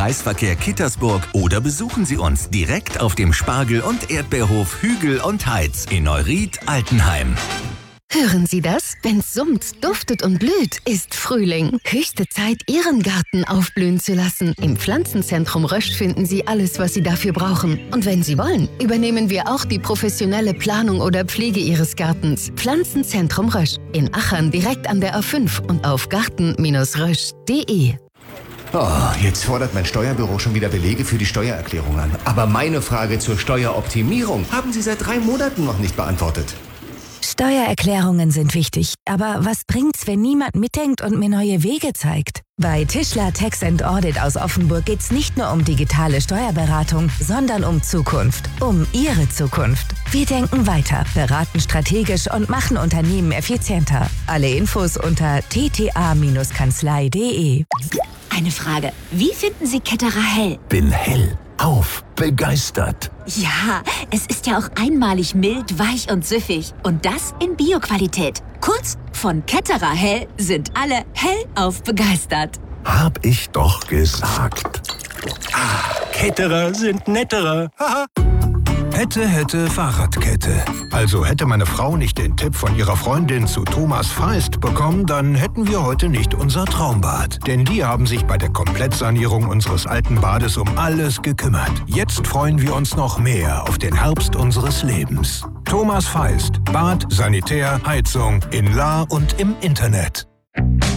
Kreisverkehr Kittersburg oder besuchen Sie uns direkt auf dem Spargel- und Erdbeerhof Hügel und Heiz in Neuried-Altenheim. Hören Sie das? Wenn's summt, duftet und blüht, ist Frühling. Höchste Zeit, Ihren Garten aufblühen zu lassen. Im Pflanzenzentrum Rösch finden Sie alles, was Sie dafür brauchen. Und wenn Sie wollen, übernehmen wir auch die professionelle Planung oder Pflege Ihres Gartens. Pflanzenzentrum Rösch. In Achern direkt an der A5 und auf garten-rösch.de. Oh, jetzt fordert mein Steuerbüro schon wieder Belege für die Steuererklärung an. Aber meine Frage zur Steueroptimierung haben Sie seit 3 Monaten noch nicht beantwortet. Steuererklärungen sind wichtig, aber was bringt's, wenn niemand mitdenkt und mir neue Wege zeigt? Bei Tischler Tax & Audit aus Offenburg geht's nicht nur um digitale Steuerberatung, sondern um Zukunft. Um Ihre Zukunft. Wir denken weiter, beraten strategisch und machen Unternehmen effizienter. Alle Infos unter tta-kanzlei.de. Eine Frage. Wie finden Sie Ketterer hell? Bin hell auf begeistert. Ja, es ist ja auch einmalig mild, weich und süffig. Und das in Bio-Qualität. Kurz, von Ketterer hell sind alle hellauf begeistert. Hab ich doch gesagt. Ketterer sind netterer. Haha. Hätte Fahrradkette. Also hätte meine Frau nicht den Tipp von ihrer Freundin zu Thomas Feist bekommen, dann hätten wir heute nicht unser Traumbad. Denn die haben sich bei der Komplettsanierung unseres alten Bades um alles gekümmert. Jetzt freuen wir uns noch mehr auf den Herbst unseres Lebens. Thomas Feist. Bad, Sanitär, Heizung in La und im Internet.